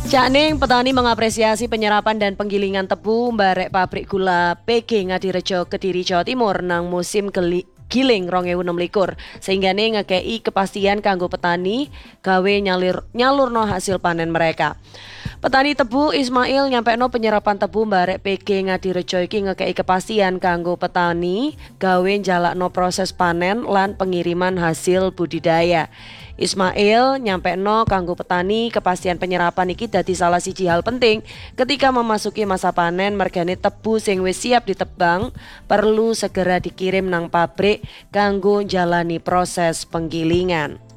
Cakning petani mengapresiasi penyerapan dan penggilingan tebu mbarek pabrik gula PG Ngadirejo Kediri Jawa Timur nang musim giling 2026 sehingga ngekei kepastian kanggo petani gawe nyalurno hasil panen mereka. Petani tebu Ismail nyampekno penyerapan tebu mbarek PG Ngadirejo iki ngekei kepastian kanggo petani gawe njalakno proses panen lan pengiriman hasil budidaya. Ismail nyampekno kanggo petani kepastian penyerapan iki dadi salah siji hal penting ketika memasuki masa panen. Mergane tebu sing wis siap ditebang perlu segera dikirim nang pabrik kanggo jalani proses penggilingan.